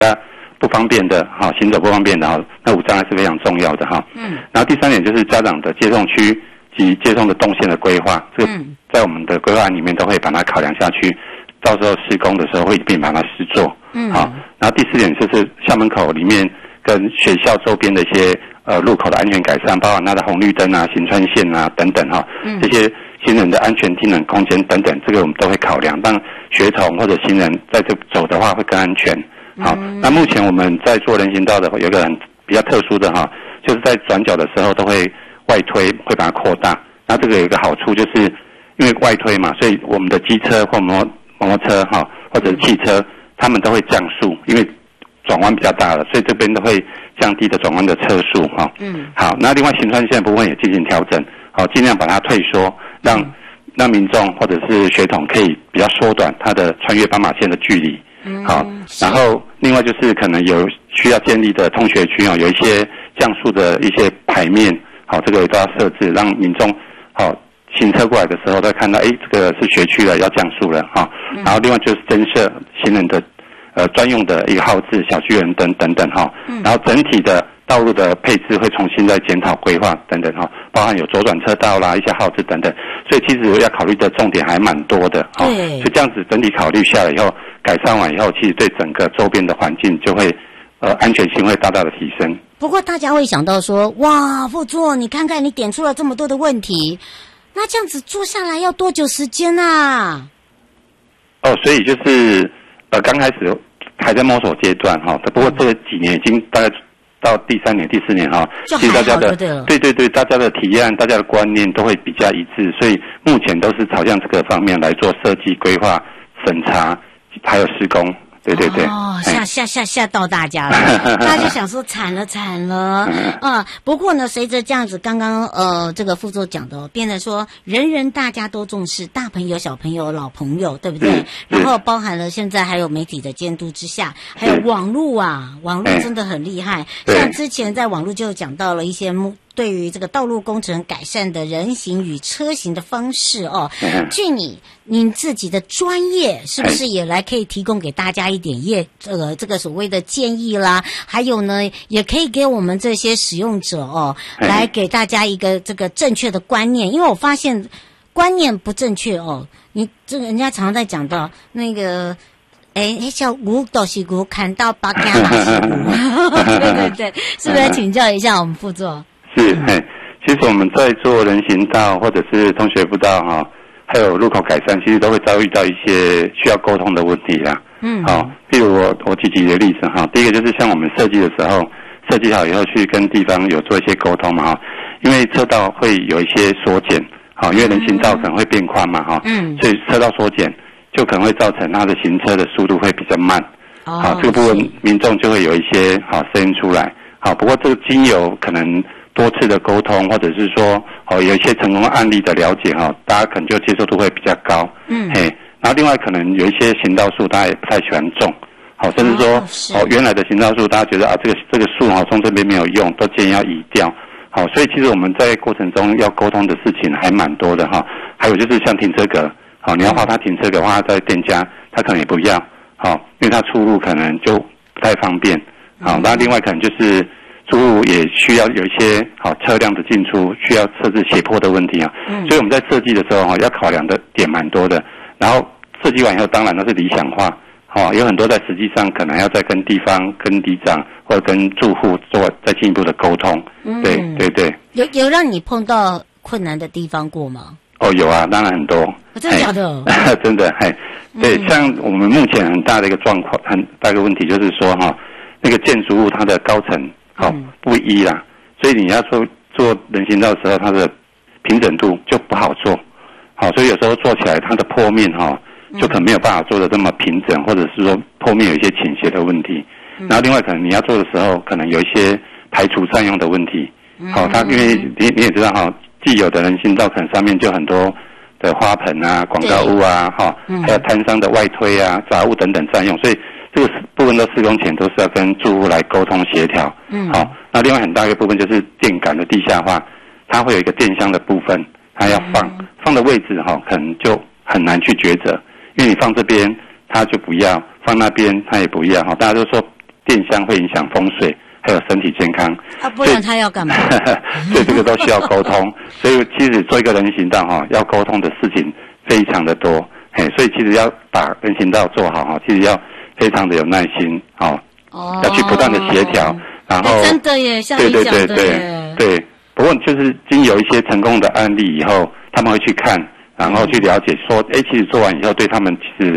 不方便的哈，行走不方便的哈，那无障碍是非常重要的哈。然后第3点就是家长的接送区及接送的动线的规划，这个在我们的规划案里面都会把它考量下去，到时候施工的时候会一并把它施作。好，然后第4点就是校门口里面跟学校周边的一些路口的安全改善，包含它的红绿灯啊、行穿线啊等等哈，这些行人的安全停等空间等等，这个我们都会考量，让学童或者行人在这走的话会更安全。好，那目前我们在做人行道的有一个很比较特殊的哈，就是在转角的时候都会外推，会把它扩大。那这个有一个好处，就是因为外推嘛，所以我们的机车或摩托车哈，或者是汽车，他们都会降速，因为转弯比较大了，所以这边都会降低的转弯的车速哈。好，那另外行穿线的部分也进行调整，好，尽量把它退缩，让民众或者是学童可以比较缩短它的穿越斑马线的距离。好，然后另外就是可能有需要建立的通学区有一些降速的一些牌面，好，这个都要设置，让民众好行车过来的时候都看到，这个是学区了，要降速了哈。然后另外就是增设行人的专用的一个号志、小巨人灯等等哈。然后整体的道路的配置会重新再检讨规划等等哈，包含有左转车道啦、一些号志等等，所以其实要考虑的重点还蛮多的哈。所以这样子整体考虑下来以后，改善完以后，其实对整个周边的环境就会安全性会大大的提升。 不过大家会想到说，哇，副座，你看看你点出了这么多的问题，那这样子做下来要多久时间啊？ 所以就是刚开始还在摸索阶段哈，不过这几年已经大概到第3年、第4年哈，其实大家的对，大家的体验、大家的观念都会比较一致，所以目前都是朝向这个方面来做设计、规划、审查，还有施工。对，吓到大家了，大家就想说惨了不过呢，随着这样子，刚刚这个副座讲的变得说人大家都重视，大朋友、小朋友、老朋友，对不对？然后包含了现在还有媒体的监督之下，还有网络啊，网络真的很厉害。像之前在网络就讲到了一些对于这个道路工程改善的人行与车行的方式哦，据您自己的专业是不是也来可以提供给大家一点这个所谓的建议啦？还有呢，也可以给我们这些使用者来给大家一个这个正确的观念，因为我发现观念不正确你这个人家常常在讲到那个。小牛都是牛，看到八家嘛是牛。对，是不是请教一下我们副座？是，其实我们在做人行道或者是通学步道哈，还有路口改善，其实都会遭遇到一些需要沟通的问题啦。譬如我举几个例子哈，第一个就是像我们设计的时候，设计好以后去跟地方有做一些沟通嘛哈，因为车道会有一些缩减，因为人行道可能会变宽嘛哈，所以车道缩减。就可能会造成它的行车的速度会比较慢，这个部分民众就会有一些声音出来，不过这个经由可能多次的沟通，或者是说有一些成功案例的了解大家可能就接受度会比较高，然后另外可能有一些行道树大家也不太喜欢种，甚至说原来的行道树大家觉得这个树种这边没有用，都建议要移掉，所以其实我们在过程中要沟通的事情还蛮多的还有就是像停车格。你要画他停车的话，在店家他可能也不要，因为他出入可能就不太方便，那另外可能就是出入也需要有一些车辆的进出需要设置斜坡的问题所以我们在设计的时候要考量的点蛮多的，然后设计完以后当然都是理想化，有很多在实际上可能要再跟地方、跟里长或者跟住户做再进一步的沟通，对。 有让你碰到困难的地方过吗？ 有啊，当然很多。 真的假的？ 真的，对，像我们目前很大的一个状况，很大一个问题就是说那个建筑物它的高层不一啦，所以你要做人行道的时候，它的平整度就不好做，所以有时候做起来它的坡面就可能没有办法做的这么平整，或者是说坡面有一些倾斜的问题。然后另外可能你要做的时候，可能有一些排除占用的问题。它因为你也知道既有的人行道可能上面就很多的花盆啊、广告物啊，还有摊商的外推啊、杂物等等占用，所以这个部分都施工前都是要跟住户来沟通协调。那另外很大一个部分就是电杆的地下化，它会有一个电箱的部分，它要放的位置可能就很难去抉择，因为你放这边它就不要，放那边它也不要大家都说电箱会影响风水，还有身体健康。 不然他要干嘛？ 所以这个都需要沟通。所以其实做一个人行道要沟通的事情非常的多。所以其实要把人行道做好其实要非常的有耐心要去不断的协调，然后真的耶，像你讲的耶， 对。不过就是经有一些成功的案例以后，他们会去看，然后去了解说，其实做完以后对他们其实